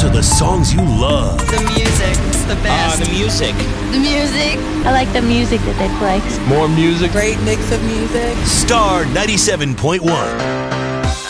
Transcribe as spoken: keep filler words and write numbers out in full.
These are the songs you love. The music, it's the best. Uh, the music. The music. I like the music that they play. More music. Great mix of music. Star ninety-seven point one.